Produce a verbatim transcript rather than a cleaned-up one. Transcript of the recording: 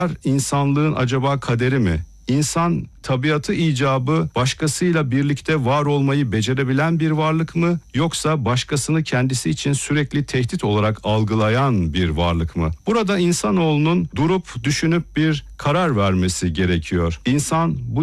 insanlığın acaba kaderi mi? İnsan tabiatı icabı başkasıyla birlikte var olmayı becerebilen bir varlık mı? Yoksa başkasını kendisi için sürekli tehdit olarak algılayan bir varlık mı? Burada insanoğlunun durup düşünüp bir karar vermesi gerekiyor. İnsan bu